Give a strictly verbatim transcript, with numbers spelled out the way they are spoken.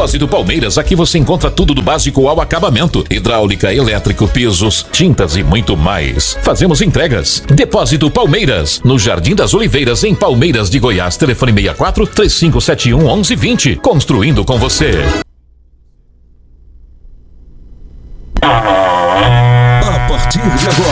Depósito Palmeiras, aqui você encontra tudo do básico ao acabamento: hidráulica, elétrico, pisos, tintas e muito mais. Fazemos entregas. Depósito Palmeiras, no Jardim das Oliveiras, em Palmeiras de Goiás. Telefone seis quatro, três cinco sete um, onze vinte. Construindo com você. A partir de agora,